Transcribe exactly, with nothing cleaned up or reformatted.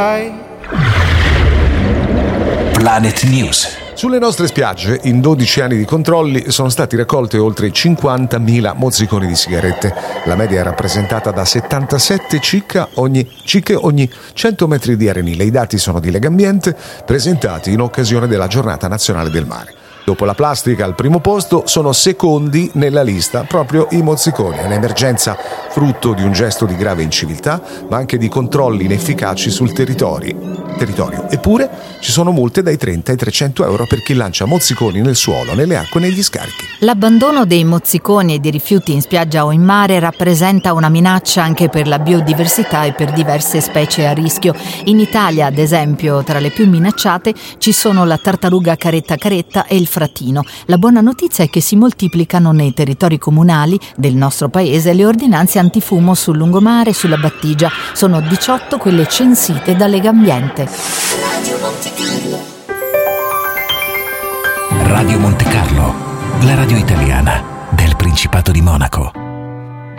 Planet News. Sulle nostre spiagge, in dodici anni di controlli, sono stati raccolti oltre cinquantamila mozziconi di sigarette. La media è rappresentata da settantasette cicche ogni, cicche ogni cento metri di arenile. I dati sono di Legambiente, presentati in occasione della Giornata Nazionale del Mare. Dopo la plastica al primo posto, sono secondi nella lista proprio i mozziconi. È un'emergenza frutto di un gesto di grave inciviltà, ma anche di controlli inefficaci sul territorio. territorio. Eppure ci sono multe dai trenta ai trecento euro per chi lancia mozziconi nel suolo, nelle acque e negli scarichi. L'abbandono dei mozziconi e di rifiuti in spiaggia o in mare rappresenta una minaccia anche per la biodiversità e per diverse specie a rischio. In Italia, ad esempio, tra le più minacciate ci sono la tartaruga caretta caretta e il frattino. La buona notizia è che si moltiplicano nei territori comunali del nostro paese le ordinanze antifumo sul lungomare e sulla battigia. Sono diciotto quelle censite da Legambiente. Radio Monte Carlo, la radio italiana del Principato di Monaco.